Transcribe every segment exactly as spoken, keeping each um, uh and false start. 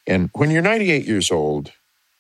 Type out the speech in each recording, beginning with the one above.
And when you're ninety-eight years old,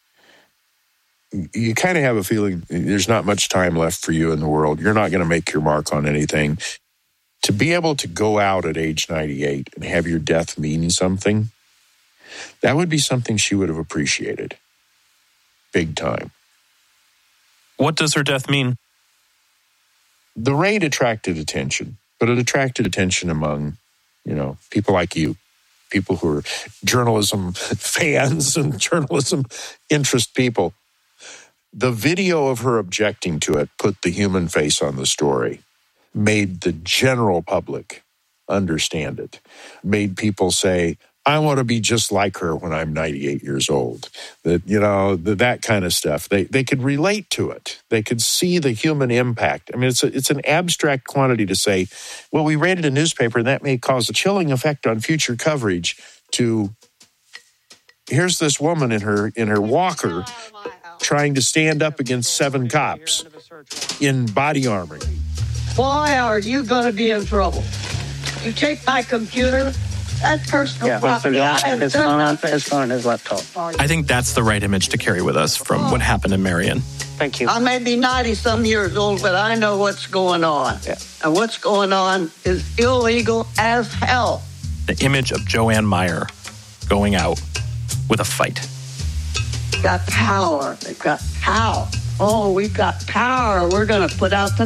you kind of have a feeling there's not much time left for you in the world. You're not going to make your mark on anything. To be able to go out at age ninety-eight and have your death mean something, that would be something she would have appreciated. Big time. What does her death mean? The raid attracted attention, but it attracted attention among, you know, people like you, people who are journalism fans and journalism interest people. The video of her objecting to it put the human face on the story, made the general public understand it, made people say, I want to be just like her when I'm ninety-eight years old. That, you know, the, that kind of stuff. They they could relate to it. They could see the human impact. I mean, it's a, it's an abstract quantity to say, well, we rated a newspaper and that may cause a chilling effect on future coverage, to here's this woman in her in her walker trying to stand up against seven cops in body armor. Why are you going to be in trouble? You take my computer. That's personal yeah, property. His phone, on, his phone, his laptop. I think that's the right image to carry with us from what happened in Marion. Thank you. I may be ninety-some years old, but I know what's going on. Yeah. And what's going on is illegal as hell. The image of Joanne Meyer going out with a fight. Got power. They've got power. Oh, we've got power. We're going to put out the